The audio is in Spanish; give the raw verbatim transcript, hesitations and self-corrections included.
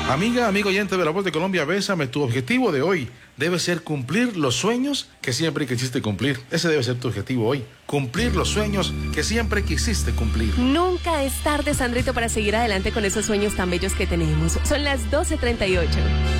Amiga, amigo oyente de La Voz de Colombia, bésame. Tu objetivo de hoy debe ser cumplir los sueños que siempre quisiste cumplir. Ese debe ser tu objetivo hoy. Cumplir los sueños que siempre quisiste cumplir. Nunca es tarde, Sandrito, para seguir adelante con esos sueños tan bellos que tenemos. Son las doce treinta y ocho.